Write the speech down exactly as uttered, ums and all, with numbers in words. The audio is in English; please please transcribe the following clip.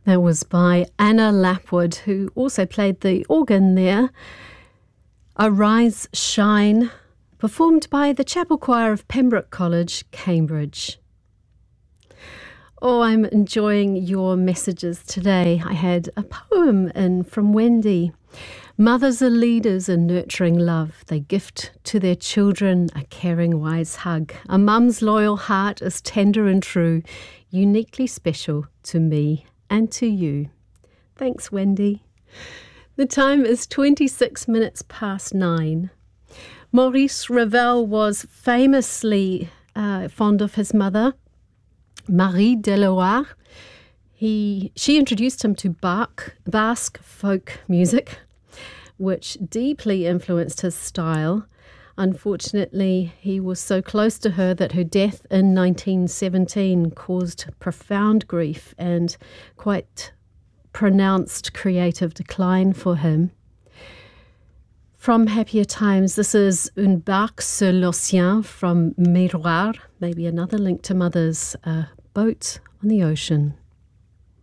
That was by Anna Lapwood, who also played the organ there. Arise, Shine, performed by the Chapel Choir of Pembroke College, Cambridge. Oh, I'm enjoying your messages today. I had a poem in from Wendy. Mothers are leaders in nurturing love. They gift to their children a caring, wise hug. A mum's loyal heart is tender and true, uniquely special to me and to you. Thanks, Wendy. The time is twenty-six minutes past nine. Maurice Ravel was famously uh, fond of his mother, Marie Deloire. He, she introduced him to Bach, Basque folk music, which deeply influenced his style. Unfortunately, he was so close to her that her death in nineteen seventeen caused profound grief and quite pronounced creative decline for him. From Happier Times, this is Une barque sur l'océan from Miroir, maybe another link to Mother's uh, boat on the ocean.